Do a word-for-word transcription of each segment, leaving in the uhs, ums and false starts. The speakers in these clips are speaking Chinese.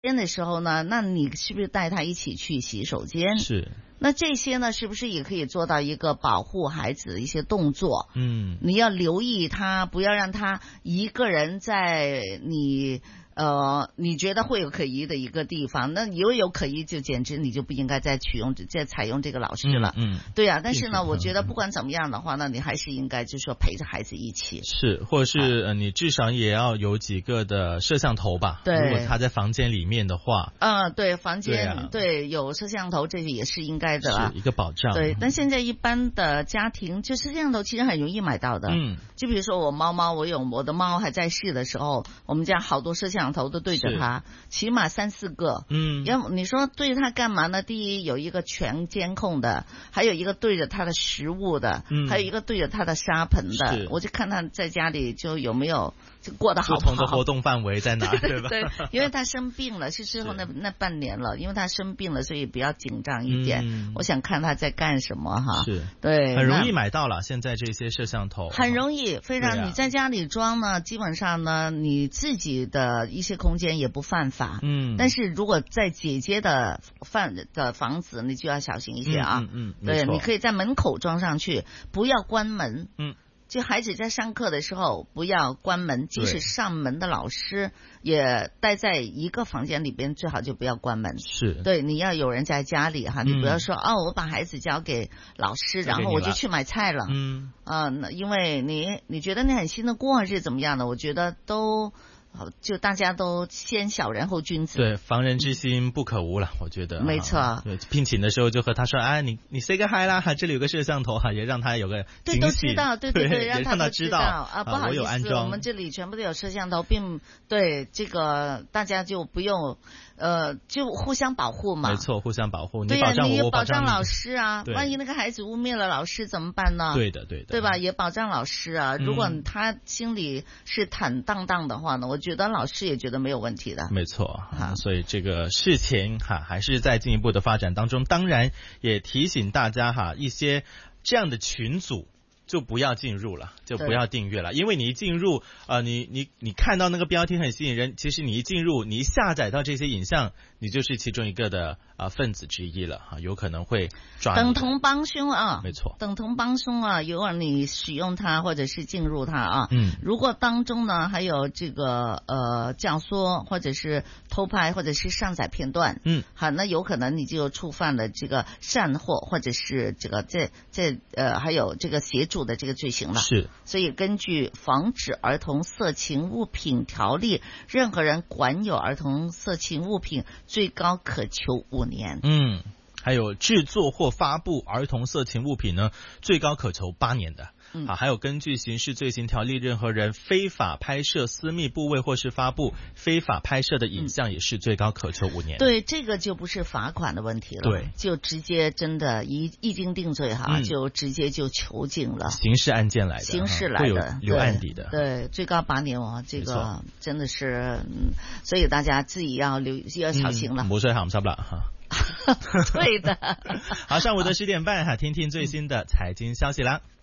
间的时候呢，那你是不是带他一起去洗手间？ 是。 那这些呢，是不是也可以做到一个保护孩子的一些动作？ 嗯， 你要留意他，不要让他一个人在你。呃，你觉得会有可疑的一个地方，那有有可疑就简直你就不应该再取用再采用这个老师了。 嗯，嗯对啊。但是呢，我觉得不管怎么样的话呢，你还是应该就是说陪着孩子一起。 是，或者是、啊、呃，你至少也要有几个的摄像头吧。 对， 如果他在房间里面的话。 嗯、呃，对，房间 对,、 啊、 对有摄像头，这个也是应该的啊， 是一个保障。 对，但现在一般的家庭就摄像头其实很容易买到的。 嗯， 就比如说我猫猫，我有我的猫还在世的时候，我们家好多摄像头都对着它。起码三四个， 嗯， 要你说对他干嘛呢？第一有一个全监控的，还有一个对着他的食物的，嗯，还有一个对着他的沙盆的。我就看他在家里就有没有就过得好不好， 不同的活动范围在哪，对吧？ 对，因为他生病了，是之后那那半年了，因为他生病了，所以比较紧张一点。嗯、我想看他在干什么哈。 是， 对， 很容易买到了。现在这些摄像头很容易，非常、啊、你在家里装呢，基本上呢，你自己的一些空间也不犯法， 嗯， 但是如果在姐姐的范的房子，你就要小心一些啊， 嗯，嗯嗯对，你可以在门口装上去，不要关门， 嗯， 就孩子在上课的时候不要关门，即使上门的老师也待在一个房间里边，最好就不要关门， 是， 对，你要有人在家里哈，你不要说、嗯、哦，我把孩子交给老师，然后我就去买菜了， 嗯， 啊、呃，因为你你觉得你很信得过还是怎么样的，我觉得都。就大家都先小人后君子， 对，防人之心不可无了，我觉得。 没错。 对，聘请的时候就和他说，哎，你你 say 个 hi 啦，这里有个摄像头哈，也让他有个惊喜。 对，都知道，对对对, 对，让他都知道啊。不好意思， 我有安装， 我们这里全部都有摄像头，并对这个大家就不用。呃，就互相保护嘛。 没错，互相保护。 对呀、啊，你也保障老师啊。万一那个孩子污蔑了老师怎么办呢？ 对的，对的， 对吧？也保障老师啊。如果他心里是坦荡荡的话呢，嗯、我觉得老师也觉得没有问题的。 没错，哈、嗯，所以这个事情哈还是在进一步的发展当中。当然也提醒大家哈，一些这样的群组。就不要进入了，就不要订阅了，因为你一进入，呃，你你你看到那个标题很吸引人，其实你一进入，你一下载到这些影像，你就是其中一个的啊、呃、分子之一了哈，有可能会抓等同帮凶啊， 没错， 等同帮凶啊，有儿你使用它或者是进入它啊， 嗯， 如果当中呢还有这个呃教唆或者是偷拍或者是上载片段， 嗯， 好，那有可能你就触犯了这个煽惑或者是这个这这呃还有这个协助的这个罪行了， 是， 所以根据《防止儿童色情物品条例》，任何人管有儿童色情物品，最高可囚五年。 嗯，还有制作或发布儿童色情物品呢，最高可囚八年的。 嗯， 啊，还有根据刑事罪行条例，任何人非法拍摄私密部位或是发布非法拍摄的影像，也是最高可囚五年。 对，这个就不是罚款的问题了， 对， 就直接真的一一经定罪哈、嗯，就直接就囚禁了。 刑事案件来的， 刑事来的， 有留案底的， 对，对最高八年哦，这个真的是，嗯，所以大家自己要留要小心了。 冇衰行唔濕啦哈。 对的。 好，上午的十点半哈，听听最新的财经消息啦。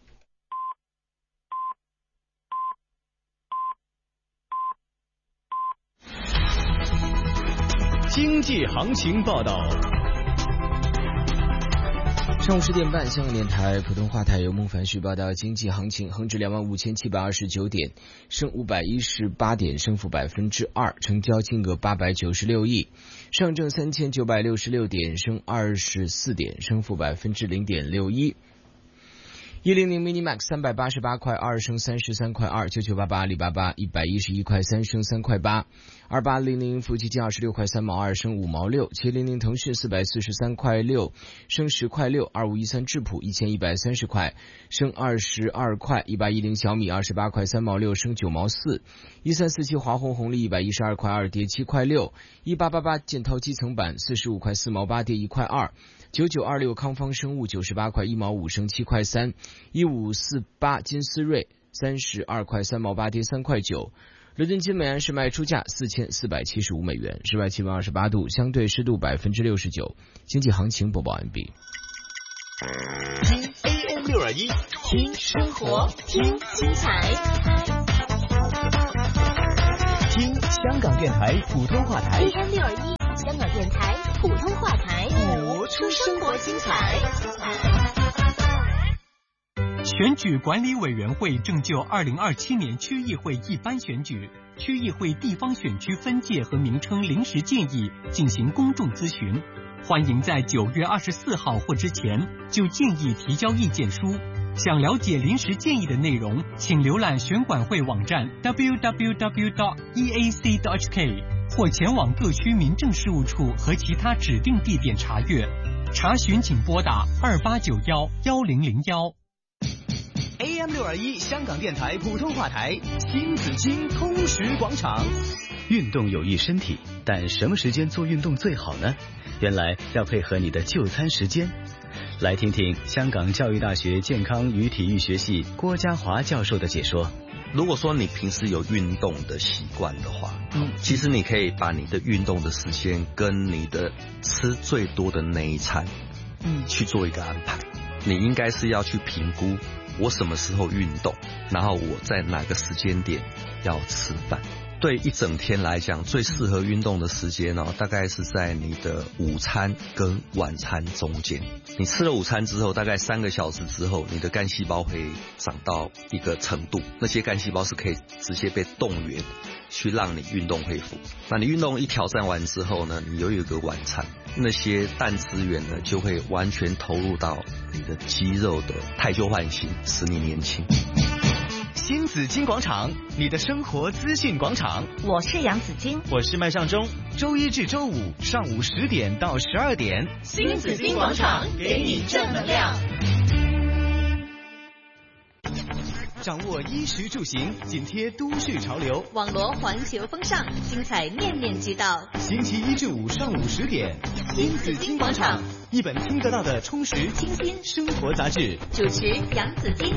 经济行情报道。上午十点半，香港电台普通话台由孟凡旭报道经济行情。恒指两万五千七百二十九点，升五百一十八点，升幅百分之二，成交金额八百九十六亿。上证三千九百六十六点，升二十四点，升幅百分之零点六一。一零零 mini max 三百八十八块二升三十三块二，九九八八阿里巴巴一百一十一块三升三块八，二八零零富基金二十六块三毛二升五毛六，七零零腾讯四百四十三块六升十块六，二五一三智普一千一百三十块升二十二块，一八一零小米二十八块三毛六升九毛四，一三四七华虹红利一百一十二块二跌七块六，一八八八建滔基层板四十五块四毛八跌一块二。九九二六康方生物九十八块一毛五升七块三，一五四八金思瑞三十二块三毛八跌三块九。伦敦金每安士卖出价四千四百七十五美元，室外气温二十八度，相对湿度百分之六十九。经济行情播报完毕。 听 A M 六二一，听生活，听精彩，听香香港电台普通话台 A M 六二一，香港电台普通话台， 活出生活精彩。 选举管理委员会正就二零二七年区议会一般选举、区议会地方选区分界和名称临时建议进行公众咨询，欢迎在九月二十四号或之前就建议提交意见书。想了解临时建议的内容，请浏览选管会网站 double-u double-u double-u dot e a c dot h k 或前往各区民政事务处和其他指定地点查阅。查询请拨打二八九幺幺零零幺。 A M 六二一香港电台普通话台新紫金通识广场。 运动有益身体，但什么时间做运动最好呢？原来要配合你的就餐时间。来听听香港教育大学健康与体育学系郭家华教授的解说。 如果说你平时有运动的习惯的话，嗯，其实你可以把你的运动的时间跟你的吃最多的那一餐，嗯，去做一个安排。你应该是要去评估我什么时候运动，然后我在哪个时间点要吃饭。对一整天来讲，最适合运动的时间哦，大概是在你的午餐跟晚餐中间。你吃了午餐之后，大概三个小时之后，你的干细胞会长到一个程度，那些干细胞是可以直接被动员去让你运动恢复。那你运动一挑战完之后呢，你又有一个晚餐，那些氮资源呢就会完全投入到你的肌肉的汰旧换新，使你年轻。 新紫金广场，你的生活资讯广场。 我是杨紫金， 我是麦尚中。 周一至周五上午十点到十二点， 新紫金广场给你正能量。 掌握衣食住行，紧贴都市潮流， 网罗环球风尚，精彩面面俱到。 星期一至五上午十点， 新紫金广场， 一本听得到的充实清新生活杂志。 主持杨紫金。